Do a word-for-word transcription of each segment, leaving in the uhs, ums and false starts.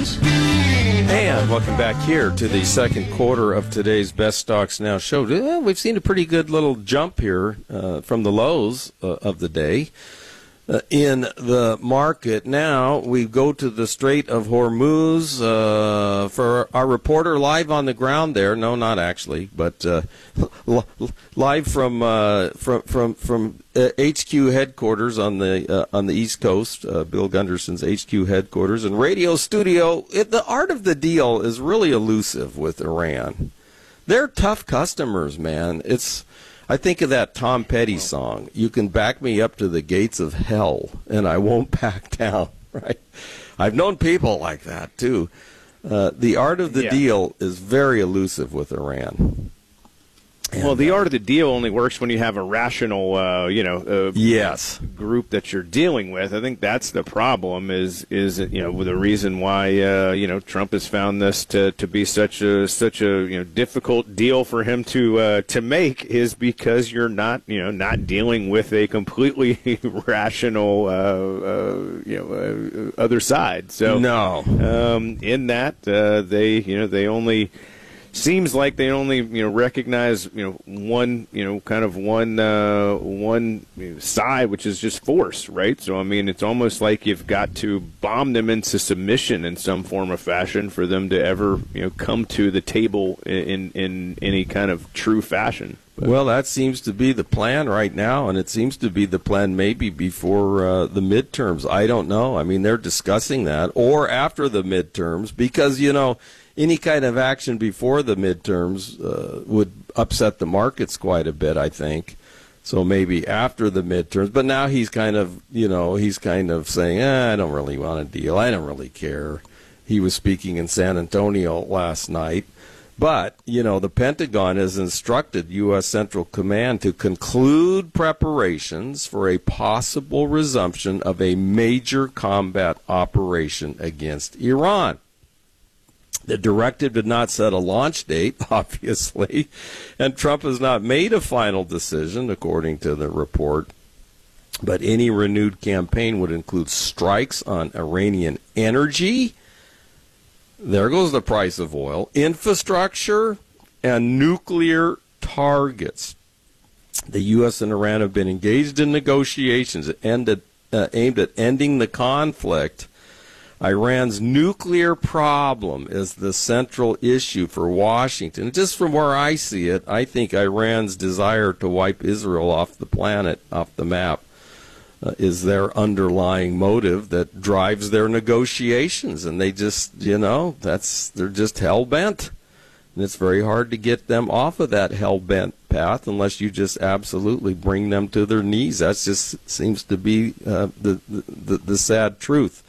And welcome back here to the second quarter of today's Best Stocks Now show. Well, we've seen a pretty good little jump here uh, from the lows uh, of the day uh, in the market. Now we go to the Strait of Hormuz uh, for our reporter live on the ground there. No, not actually, but uh, live from uh, from from from uh, H Q headquarters on the uh, on the East Coast, uh, Bill Gunderson's H Q headquarters and radio studio. It, the art of the deal is really elusive with Iran. They're tough customers, man. It's I think of that Tom Petty song. You can back me up to the gates of hell, and I won't back down. Right? I've known people like that too. Uh, the art of the yeah. deal is very elusive with Iran. And, well, the art of the deal only works when you have a rational, uh, you know, uh, yes. group that you're dealing with. I think that's the problem. Is is you know the reason why uh, you know Trump has found this to, to be such a such a you know difficult deal for him to uh, to make is because you're not you know not dealing with a completely rational uh, uh, you know uh, other side. So no, um, in that uh, they you know they only. Seems like they only, you know, recognize, you know, one, you know, kind of one, uh, one side, which is just force, right? So, I mean, it's almost like you've got to bomb them into submission in some form or fashion for them to ever, you know, come to the table in in, in any kind of true fashion. But. Well, that seems to be the plan right now, and it seems to be the plan maybe before uh, the midterms. I don't know. I mean, they're discussing that, or after the midterms, because, you know, any kind of action before the midterms uh, would upset the markets quite a bit, I think. So maybe after the midterms. But now he's kind of, you know, he's kind of saying, eh, I don't really want a deal. I don't really care. He was speaking in San Antonio last night. But, you know, the Pentagon has instructed U S Central Command to conclude preparations for a possible resumption of a major combat operation against Iran. The directive did not set a launch date, obviously, and Trump has not made a final decision, according to the report. But any renewed campaign would include strikes on Iranian energy. There goes the price of oil, infrastructure, and nuclear targets. The U S and Iran have been engaged in negotiations that ended, uh, aimed at ending the conflict. Iran's nuclear problem is the central issue for Washington. Just from where I see it, I think Iran's desire to wipe Israel off the planet, off the map, uh, is their underlying motive that drives their negotiations. And they just, you know, that's they're just hell-bent. And it's very hard to get them off of that hell-bent path unless you just absolutely bring them to their knees. That just seems to be uh, the, the, the sad truth.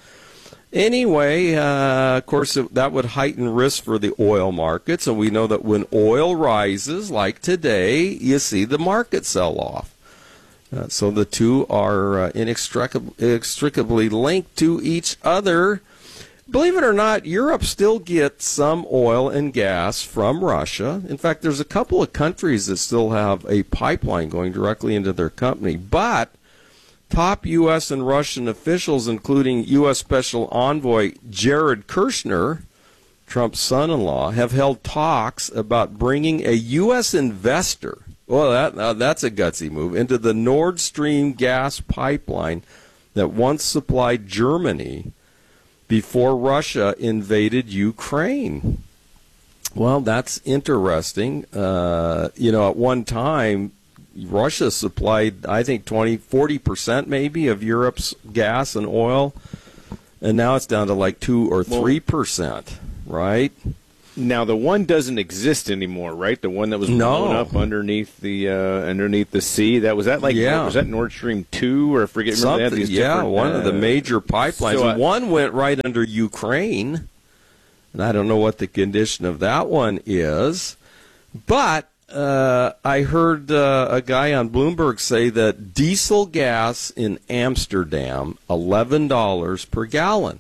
Anyway, uh, of course, it, that would heighten risk for the oil markets, and we know that when oil rises, like today, you see the market sell off. Uh, so the two are uh, inextricably, inextricably linked to each other. Believe it or not, Europe still gets some oil and gas from Russia. In fact, there's a couple of countries that still have a pipeline going directly into their company, but top U S and Russian officials, including U S Special Envoy Jared Kushner, Trump's son-in-law, have held talks about bringing a U S investor, well, that, uh, that's a gutsy move, into the Nord Stream gas pipeline that once supplied Germany before Russia invaded Ukraine. Well, that's interesting. Uh, you know, at one time, Russia supplied, I think, twenty, forty percent maybe of Europe's gas and oil, and now it's down to like two or three percent, right? Now the one doesn't exist anymore, right? The one that was no. blown up underneath the uh, underneath the sea. That was that like yeah. was that Nord Stream two or I forget? Remember they had these yeah, one uh, of the major pipelines. So, uh, one went right under Ukraine, and I don't know what the condition of that one is, but. Uh, I heard uh, a guy on Bloomberg say that diesel gas in Amsterdam, eleven dollars per gallon.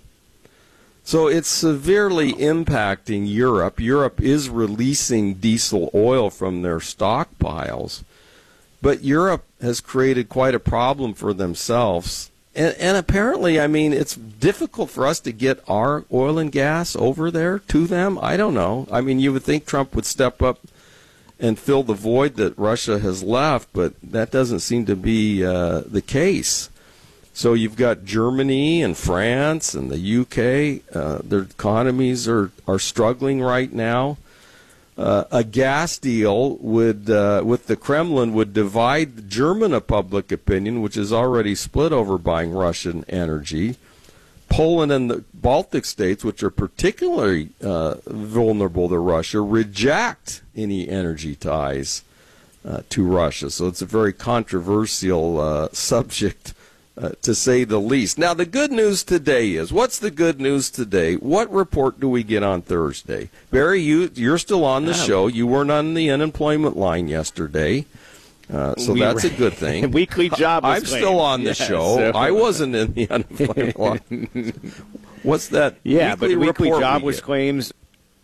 So it's severely impacting Europe. Europe is releasing diesel oil from their stockpiles. But Europe has created quite a problem for themselves and, and apparently, I mean, it's difficult for us to get our oil and gas over there to them. I don't know. I mean, you would think Trump would step up and fill the void that Russia has left, but that doesn't seem to be uh, the case. So you've got Germany and France and the U K. Uh, their economies are, are struggling right now. Uh, a gas deal would, uh, with the Kremlin would divide German public opinion, which is already split over buying Russian energy. Poland and the Baltic states, which are particularly uh, vulnerable to Russia, reject any energy ties uh, to Russia. So it's a very controversial uh, subject, uh, to say the least. Now, the good news today is, what's the good news today? What report do we get on Thursday? Barry, you, you're still on the show. You weren't on the unemployment line yesterday. Uh, so we that's a good thing. Weekly job. I'm claimed. Still on the yeah, show. So. I wasn't in the unemployment line. What's that? Yeah, weekly but weekly jobless we claims.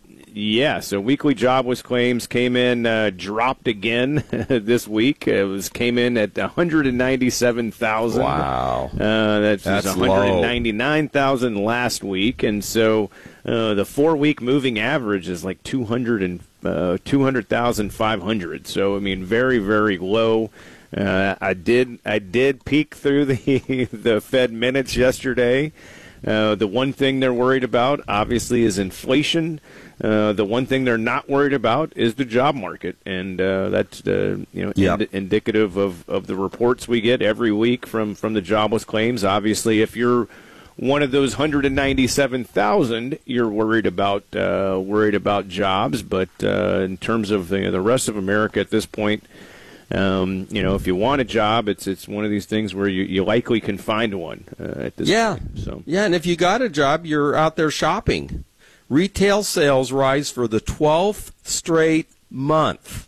Yeah, so weekly jobless claims came in, uh, dropped again this week. It was came in at one hundred ninety-seven thousand. Wow, uh, that's, that's one hundred ninety-nine thousand last week, and so uh, the four-week moving average is like two hundred and uh, two hundred thousand five hundred. So I mean, very very low. Uh, I did I did peek through the the Fed minutes yesterday. Uh, the one thing they're worried about, obviously, is inflation. Uh, the one thing they're not worried about is the job market, and uh, that's uh, you know yep. ind- indicative of, of the reports we get every week from, from the jobless claims. Obviously, if you're one of those one hundred ninety-seven thousand, you're worried about uh, worried about jobs. But uh, in terms of the, the rest of America at this point, Um, you know, if you want a job, it's it's one of these things where you, you likely can find one uh, at this yeah. point. So. Yeah, and if you got a job, you're out there shopping. Retail sales rise for the twelfth straight month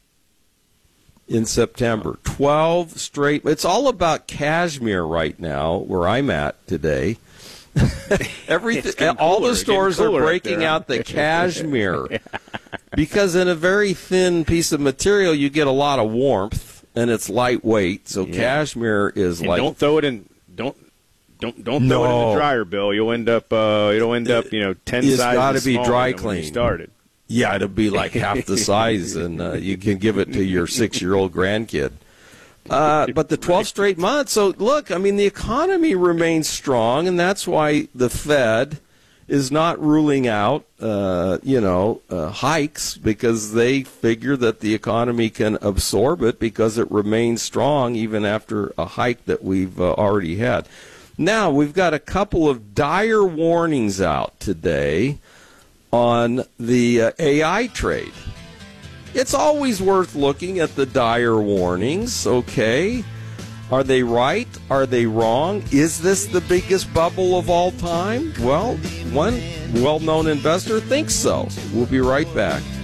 in September. twelve straight. It's all about cashmere right now, where I'm at today. Everything, all cooler, the stores are breaking out, out the cashmere yeah. because in a very thin piece of material, you get a lot of warmth. And it's lightweight, so yeah. cashmere is and like. Don't throw it in. Don't don't don't no. throw it in the dryer, Bill. You'll end up. Uh, it'll end up. You know, ten it's sizes gotta be smaller dry than clean. when you started. Yeah, it'll be like half the size, and uh, you can give it to your six-year-old grandkid. Uh, but the twelve straight months. So look, I mean, the economy remains strong, and that's why the Fed is not ruling out, uh, you know, uh, hikes, because they figure that the economy can absorb it because it remains strong even after a hike that we've uh, already had. Now, we've got a couple of dire warnings out today on the uh, A I trade. It's always worth looking at the dire warnings, okay? Are they right? Are they wrong? Is this the biggest bubble of all time? Well, one well-known investor thinks so. We'll be right back.